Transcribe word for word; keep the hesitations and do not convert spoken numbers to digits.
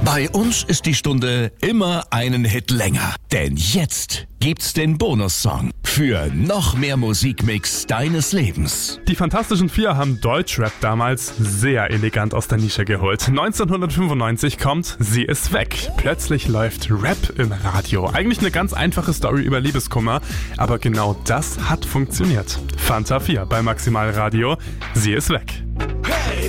Bei uns ist die Stunde immer einen Hit länger. Denn jetzt gibt's den Bonussong für noch mehr Musikmix deines Lebens. Die Fantastischen Vier haben Deutschrap damals sehr elegant aus der Nische geholt. neunzehnhundertfünfundneunzig kommt Sie ist weg. Plötzlich läuft Rap im Radio. Eigentlich eine ganz einfache Story über Liebeskummer, aber genau das hat funktioniert. Fanta vier bei Maximal Radio. Sie ist weg.